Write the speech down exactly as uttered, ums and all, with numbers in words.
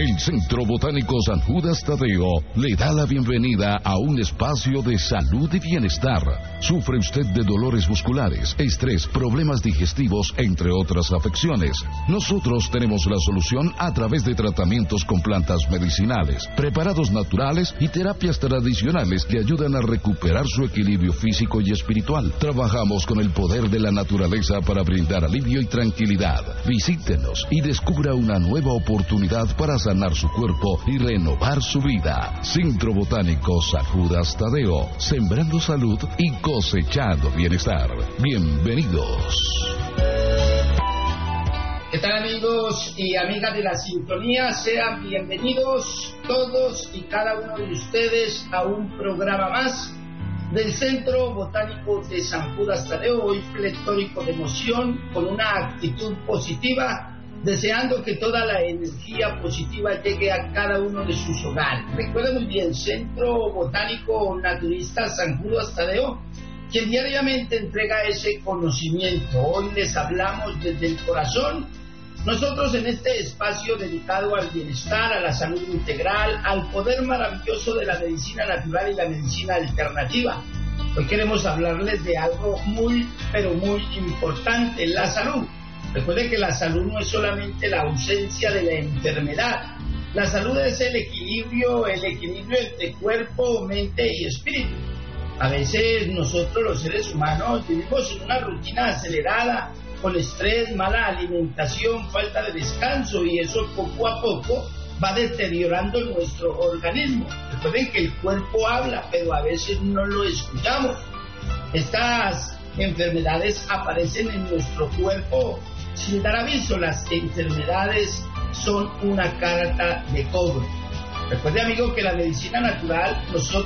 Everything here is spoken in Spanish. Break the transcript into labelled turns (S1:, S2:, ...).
S1: El Centro Botánico San Judas Tadeo le da la bienvenida a un espacio de salud y bienestar. ¿Sufre usted de dolores musculares, estrés, problemas digestivos, entre otras afecciones? Nosotros tenemos la solución a través de tratamientos con plantas medicinales, preparados naturales y terapias tradicionales que ayudan a recuperar su equilibrio físico y espiritual. Trabajamos con el poder de la naturaleza para brindar alivio y tranquilidad. Visítenos y descubra una nueva oportunidad para sanar su cuerpo y renovar su vida. Centro Botánico San Judas Tadeo, sembrando salud y cosechando bienestar. Bienvenidos.
S2: ¿Qué tal, amigos y amigas de la sintonía? Sean bienvenidos todos y cada uno de ustedes a un programa más del Centro Botánico de San Judas Tadeo, hoy pletórico de emoción, con una actitud positiva, deseando que toda la energía positiva llegue a cada uno de sus hogares. Recuerden muy bien, Centro Botánico Naturista San Judas Tadeo, quien diariamente entrega ese conocimiento. Hoy les hablamos desde el corazón, nosotros en este espacio dedicado al bienestar, a la salud integral, al poder maravilloso de la medicina natural y la medicina alternativa. Hoy queremos hablarles de algo muy, pero muy importante, la salud. Recuerden que la salud no es solamente la ausencia de la enfermedad. La salud es el equilibrio, el equilibrio entre cuerpo, mente y espíritu. A veces nosotros los seres humanos vivimos en una rutina acelerada, con estrés, mala alimentación, falta de descanso, y eso poco a poco va deteriorando nuestro organismo. Recuerden que el cuerpo habla, pero a veces no lo escuchamos. Estas enfermedades aparecen en nuestro cuerpo sin dar aviso. Las enfermedades son una carta de cobre. Recuerde, amigo, que la medicina natural, nosotros